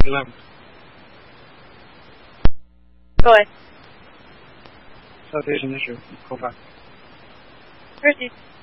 11th. Go ahead. South Asian issue. Go back. Proceed.